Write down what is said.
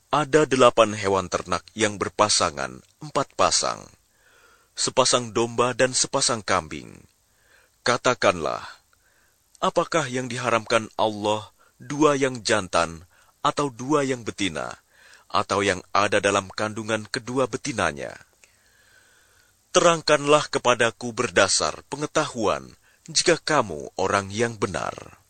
Ada 8 hewan ternak yang berpasangan 4 pasang, sepasang domba dan sepasang kambing. Katakanlah, apakah yang diharamkan Allah, 2 yang jantan atau 2 yang betina, atau yang ada dalam kandungan kedua betinanya? Terangkanlah kepadaku berdasar pengetahuan, jika kamu orang yang benar.